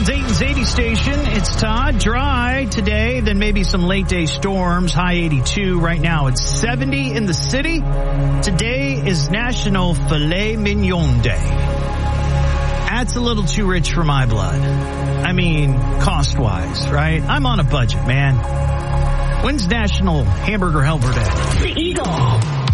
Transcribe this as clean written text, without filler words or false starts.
Dayton's 80 station. It's Todd. Dry today, then maybe some late day storms. High 82. Right now it's 70 in the city. Today is National Filet Mignon Day. That's a little too rich for my blood. I mean, cost-wise, right? I'm on a budget, man. When's National Hamburger Helper Day? The Eagle.